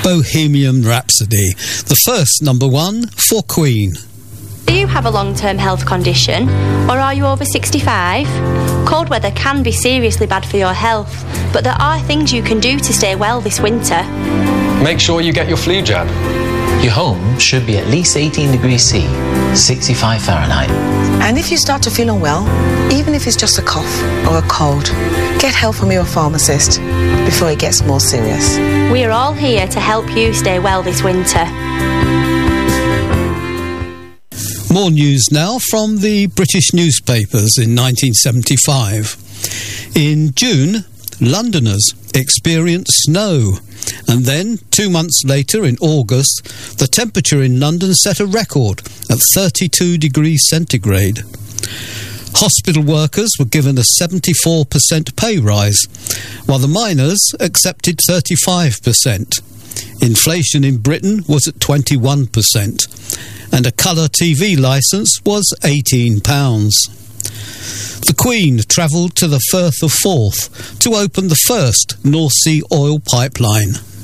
Bohemian Rhapsody, the first number one for Queen. Do you have a long-term health condition, or are you over 65? Cold weather can be seriously bad for your health, but there are things you can do to stay well this winter. Make sure you get your flu jab. Your home should be at least 18 degrees C, 65 Fahrenheit. And if you start to feel unwell, even if it's just a cough or a cold, get help from your pharmacist before it gets more serious. We are all here to help you stay well this winter. More news now from the British newspapers in 1975. In June, Londoners experienced snow. And then, 2 months later, in August, the temperature in London set a record at 32 degrees centigrade. Hospital workers were given a 74% pay rise, while the miners accepted 35%. Inflation in Britain was at 21%, and a colour TV licence was £18. The Queen travelled to the Firth of Forth to open the first North Sea oil pipeline.